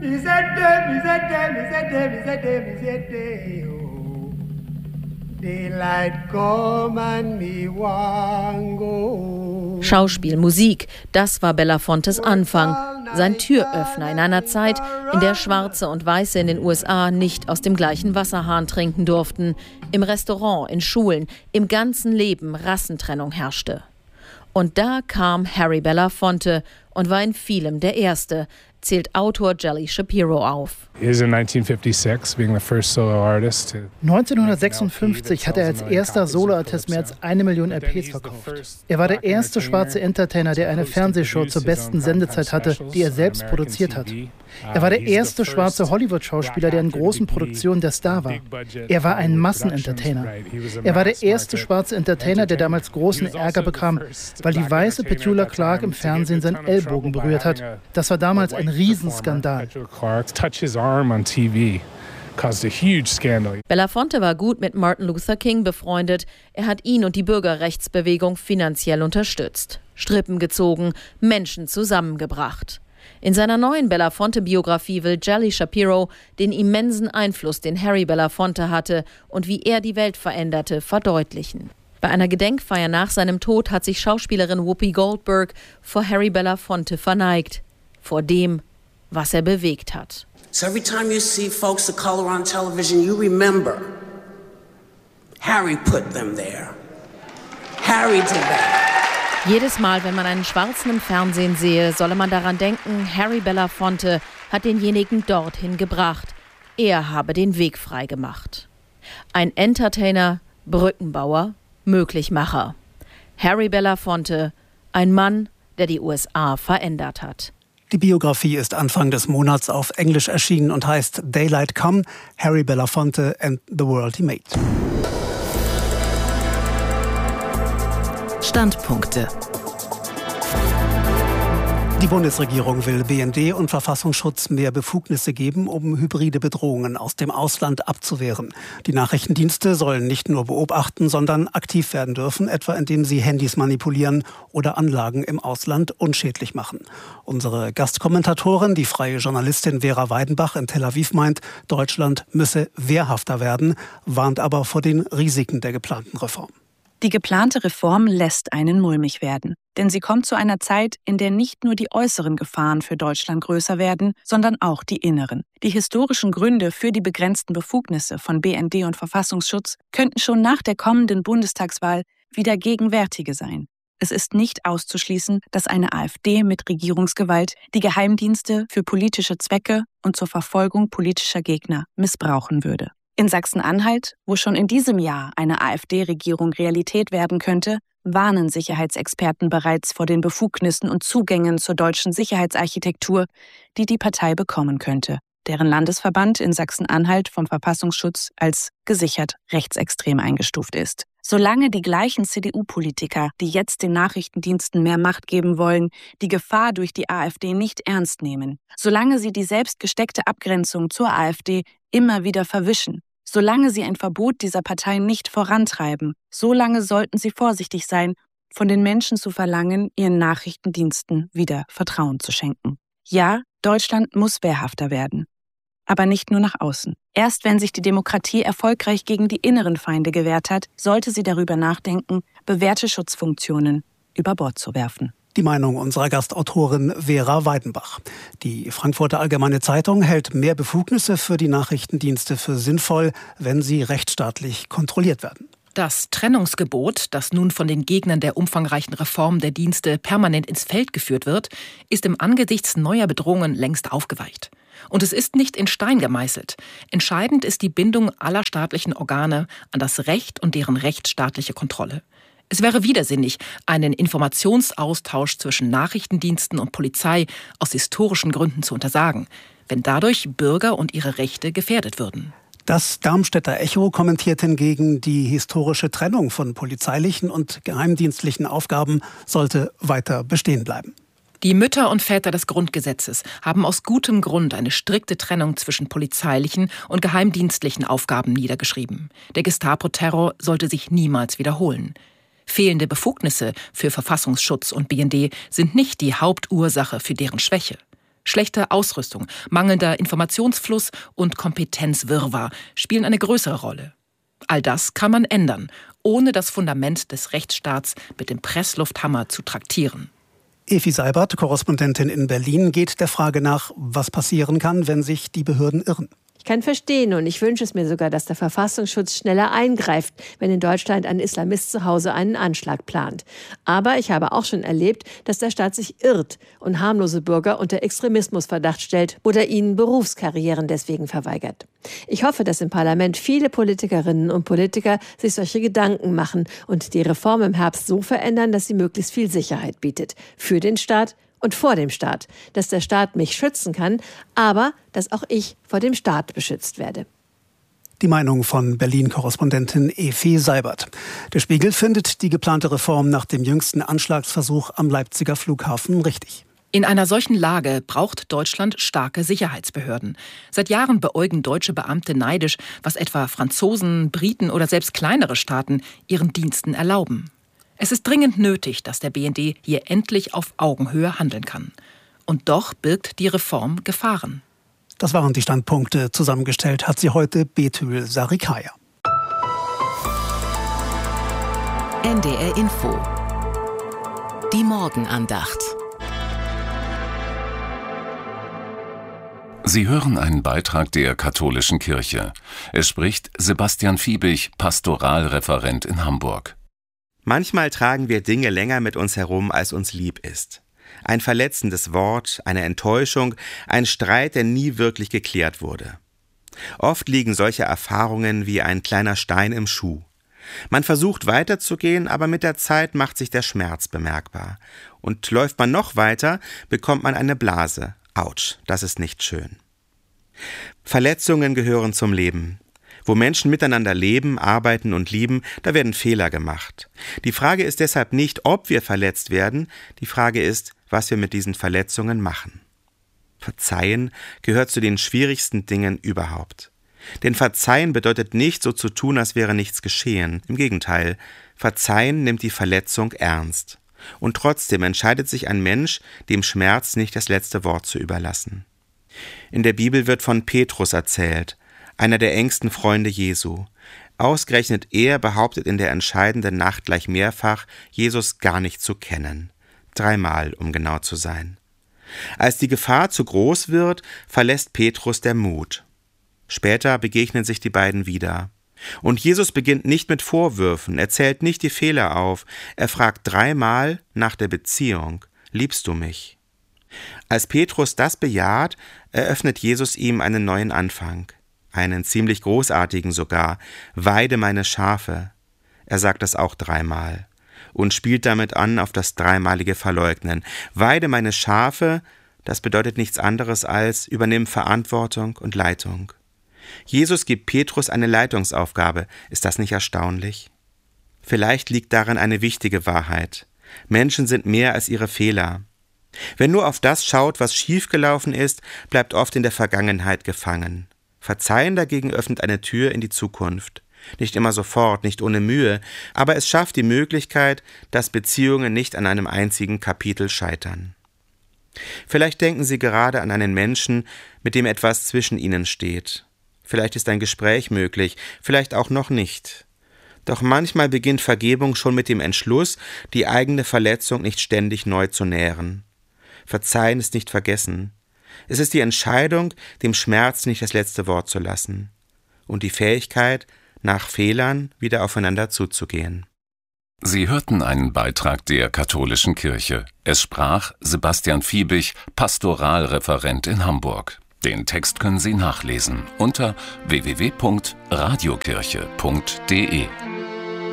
Schauspiel, Musik, das war Belafontes Anfang, sein Türöffner in einer Zeit, in der Schwarze und Weiße in den USA nicht aus dem gleichen Wasserhahn trinken durften, im Restaurant, in Schulen, im ganzen Leben Rassentrennung herrschte. Und da kam Harry Belafonte und war in vielem der Erste, zählt Autor Jelly Shapiro auf. 1956 hat er als erster Soloartist mehr als 1 Million LPs verkauft. Er war der erste schwarze Entertainer, der eine Fernsehshow zur besten Sendezeit hatte, die er selbst produziert hat. Er war der erste schwarze Hollywood-Schauspieler, der in großen Produktionen der Star war. Er war ein Massenentertainer. Er war der erste schwarze Entertainer, der damals großen Ärger bekam, weil die weiße Petula Clark im Fernsehen seinen Ellbogen berührt hat. Das war damals ein Riesenskandal. Belafonte war gut mit Martin Luther King befreundet. Er hat ihn und die Bürgerrechtsbewegung finanziell unterstützt, Strippen gezogen, Menschen zusammengebracht. In seiner neuen Belafonte-Biografie will Jelly Shapiro den immensen Einfluss, den Harry Belafonte hatte und wie er die Welt veränderte, verdeutlichen. Bei einer Gedenkfeier nach seinem Tod hat sich Schauspielerin Whoopi Goldberg vor Harry Belafonte verneigt, vor dem, was er bewegt hat. So every time you see folks of color on television, you remember Harry put them there. Harry did that. Jedes Mal, wenn man einen Schwarzen im Fernsehen sehe, solle man daran denken, Harry Belafonte hat denjenigen dorthin gebracht. Er habe den Weg frei gemacht. Ein Entertainer, Brückenbauer, Möglichmacher. Harry Belafonte, ein Mann, der die USA verändert hat. Die Biografie ist Anfang des Monats auf Englisch erschienen und heißt Daylight Come, Harry Belafonte and the World He Made. Standpunkte. Die Bundesregierung will BND und Verfassungsschutz mehr Befugnisse geben, um hybride Bedrohungen aus dem Ausland abzuwehren. Die Nachrichtendienste sollen nicht nur beobachten, sondern aktiv werden dürfen, etwa indem sie Handys manipulieren oder Anlagen im Ausland unschädlich machen. Unsere Gastkommentatorin, die freie Journalistin Vera Weidenbach in Tel Aviv meint, Deutschland müsse wehrhafter werden, warnt aber vor den Risiken der geplanten Reform. Die geplante Reform lässt einen mulmig werden. Denn sie kommt zu einer Zeit, in der nicht nur die äußeren Gefahren für Deutschland größer werden, sondern auch die inneren. Die historischen Gründe für die begrenzten Befugnisse von BND und Verfassungsschutz könnten schon nach der kommenden Bundestagswahl wieder gegenwärtige sein. Es ist nicht auszuschließen, dass eine AfD mit Regierungsgewalt die Geheimdienste für politische Zwecke und zur Verfolgung politischer Gegner missbrauchen würde. In Sachsen-Anhalt, wo schon in diesem Jahr eine AfD-Regierung Realität werden könnte, warnen Sicherheitsexperten bereits vor den Befugnissen und Zugängen zur deutschen Sicherheitsarchitektur, die die Partei bekommen könnte, deren Landesverband in Sachsen-Anhalt vom Verfassungsschutz als gesichert rechtsextrem eingestuft ist. Solange die gleichen CDU-Politiker, die jetzt den Nachrichtendiensten mehr Macht geben wollen, die Gefahr durch die AfD nicht ernst nehmen, solange sie die selbst gesteckte Abgrenzung zur AfD immer wieder verwischen, solange sie ein Verbot dieser Parteien nicht vorantreiben, solange sollten sie vorsichtig sein, von den Menschen zu verlangen, ihren Nachrichtendiensten wieder Vertrauen zu schenken. Ja, Deutschland muss wehrhafter werden. Aber nicht nur nach außen. Erst wenn sich die Demokratie erfolgreich gegen die inneren Feinde gewehrt hat, sollte sie darüber nachdenken, bewährte Schutzfunktionen über Bord zu werfen. Die Meinung unserer Gastautorin Vera Weidenbach. Die Frankfurter Allgemeine Zeitung hält mehr Befugnisse für die Nachrichtendienste für sinnvoll, wenn sie rechtsstaatlich kontrolliert werden. Das Trennungsgebot, das nun von den Gegnern der umfangreichen Reform der Dienste permanent ins Feld geführt wird, ist im Angesichts neuer Bedrohungen längst aufgeweicht. Und es ist nicht in Stein gemeißelt. Entscheidend ist die Bindung aller staatlichen Organe an das Recht und deren rechtsstaatliche Kontrolle. Es wäre widersinnig, einen Informationsaustausch zwischen Nachrichtendiensten und Polizei aus historischen Gründen zu untersagen, wenn dadurch Bürger und ihre Rechte gefährdet würden. Das Darmstädter Echo kommentiert hingegen, die historische Trennung von polizeilichen und geheimdienstlichen Aufgaben sollte weiter bestehen bleiben. Die Mütter und Väter des Grundgesetzes haben aus gutem Grund eine strikte Trennung zwischen polizeilichen und geheimdienstlichen Aufgaben niedergeschrieben. Der Gestapo-Terror sollte sich niemals wiederholen. Fehlende Befugnisse für Verfassungsschutz und BND sind nicht die Hauptursache für deren Schwäche. Schlechte Ausrüstung, mangelnder Informationsfluss und Kompetenzwirrwarr spielen eine größere Rolle. All das kann man ändern, ohne das Fundament des Rechtsstaats mit dem Presslufthammer zu traktieren. Evi Seibert, Korrespondentin in Berlin, geht der Frage nach, was passieren kann, wenn sich die Behörden irren. Ich kann verstehen und ich wünsche es mir sogar, dass der Verfassungsschutz schneller eingreift, wenn in Deutschland ein Islamist zu Hause einen Anschlag plant. Aber ich habe auch schon erlebt, dass der Staat sich irrt und harmlose Bürger unter Extremismusverdacht stellt oder ihnen Berufskarrieren deswegen verweigert. Ich hoffe, dass im Parlament viele Politikerinnen und Politiker sich solche Gedanken machen und die Reform im Herbst so verändern, dass sie möglichst viel Sicherheit bietet. Für den Staat und vor dem Staat, dass der Staat mich schützen kann, aber dass auch ich vor dem Staat beschützt werde. Die Meinung von Berlin-Korrespondentin Evi Seibert. Der Spiegel findet die geplante Reform nach dem jüngsten Anschlagsversuch am Leipziger Flughafen richtig. In einer solchen Lage braucht Deutschland starke Sicherheitsbehörden. Seit Jahren beäugen deutsche Beamte neidisch, was etwa Franzosen, Briten oder selbst kleinere Staaten ihren Diensten erlauben. Es ist dringend nötig, dass der BND hier endlich auf Augenhöhe handeln kann. Und doch birgt die Reform Gefahren. Das waren die Standpunkte. Zusammengestellt hat sie heute Betül Sarikaya. NDR Info. Die Morgenandacht. Sie hören einen Beitrag der Katholischen Kirche. Es spricht Sebastian Fiebig, Pastoralreferent in Hamburg. Manchmal tragen wir Dinge länger mit uns herum, als uns lieb ist. Ein verletzendes Wort, eine Enttäuschung, ein Streit, der nie wirklich geklärt wurde. Oft liegen solche Erfahrungen wie ein kleiner Stein im Schuh. Man versucht weiterzugehen, aber mit der Zeit macht sich der Schmerz bemerkbar. Und läuft man noch weiter, bekommt man eine Blase. Autsch, das ist nicht schön. Verletzungen gehören zum Leben. Wo Menschen miteinander leben, arbeiten und lieben, da werden Fehler gemacht. Die Frage ist deshalb nicht, ob wir verletzt werden, die Frage ist, was wir mit diesen Verletzungen machen. Verzeihen gehört zu den schwierigsten Dingen überhaupt. Denn Verzeihen bedeutet nicht, so zu tun, als wäre nichts geschehen. Im Gegenteil, Verzeihen nimmt die Verletzung ernst. Und trotzdem entscheidet sich ein Mensch, dem Schmerz nicht das letzte Wort zu überlassen. In der Bibel wird von Petrus erzählt, einer der engsten Freunde Jesu. Ausgerechnet er behauptet in der entscheidenden Nacht gleich mehrfach, Jesus gar nicht zu kennen. 3-mal, um genau zu sein. Als die Gefahr zu groß wird, verlässt Petrus der Mut. Später begegnen sich die beiden wieder. Und Jesus beginnt nicht mit Vorwürfen, er zählt nicht die Fehler auf, er fragt 3-mal nach der Beziehung, liebst du mich? Als Petrus das bejaht, eröffnet Jesus ihm einen neuen Anfang. Einen ziemlich großartigen sogar, weide meine Schafe. Er sagt das auch 3-mal und spielt damit an auf das 3-malige Verleugnen. Weide meine Schafe, das bedeutet nichts anderes als übernimm Verantwortung und Leitung. Jesus gibt Petrus eine Leitungsaufgabe. Ist das nicht erstaunlich? Vielleicht liegt darin eine wichtige Wahrheit. Menschen sind mehr als ihre Fehler. Wer nur auf das schaut, was schiefgelaufen ist, bleibt oft in der Vergangenheit gefangen. Verzeihen dagegen öffnet eine Tür in die Zukunft. Nicht immer sofort, nicht ohne Mühe, aber es schafft die Möglichkeit, dass Beziehungen nicht an einem einzigen Kapitel scheitern. Vielleicht denken Sie gerade an einen Menschen, mit dem etwas zwischen Ihnen steht. Vielleicht ist ein Gespräch möglich, vielleicht auch noch nicht. Doch manchmal beginnt Vergebung schon mit dem Entschluss, die eigene Verletzung nicht ständig neu zu nähren. Verzeihen ist nicht vergessen. Es ist die Entscheidung, dem Schmerz nicht das letzte Wort zu lassen. Und die Fähigkeit, nach Fehlern wieder aufeinander zuzugehen. Sie hörten einen Beitrag der Katholischen Kirche. Es sprach Sebastian Fiebig, Pastoralreferent in Hamburg. Den Text können Sie nachlesen unter www.radiokirche.de.